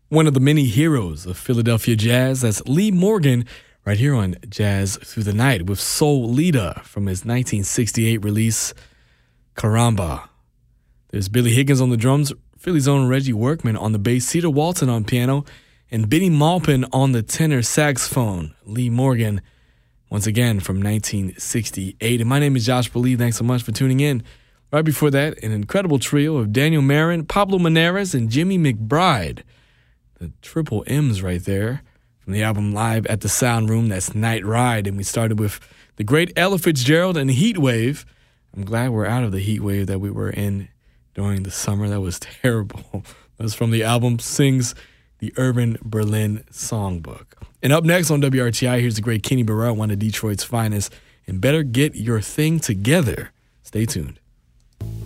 one of the many heroes of Philadelphia jazz. That's Lee Morgan right here on Jazz Through the Night with Soul Leader from his 1968 release, Caramba. There's Billy Higgins on the drums, Philly's own Reggie Workman on the bass, Cedar Walton on piano, and Benny Maupin on the tenor saxophone. Lee Morgan, once again, from 1968. And my name is Josh Beli. Thanks so much for tuning in. Right before that, an incredible trio of Daniel Marin, Pablo Monares, and Jimmy McBride. The triple M's right there from the album Live at the Sound Room. That's Night Ride. And we started with the great Ella Fitzgerald and Heat Wave. I'm glad we're out of the heat wave that we were in during the summer. That was terrible. That's from the album Sings the Urban Berlin Songbook. And up next on WRTI, here's the great Kenny Burrell, one of Detroit's finest. And Better Get Your Thing Together. Stay tuned.